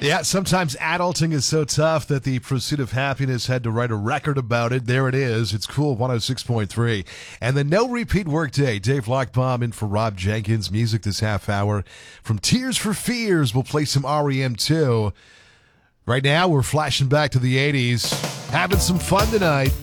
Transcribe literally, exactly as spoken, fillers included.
Yeah, sometimes adulting is so tough that the Pursuit of Happiness had to write a record about it. There it is. It's Cool one oh six point three. And the no repeat workday. Dave Lockbaum in for Rob Jenkins. Music this half hour. From Tears for Fears, we'll play some R E M too. Right now, we're flashing back to the eighties. Having some fun tonight.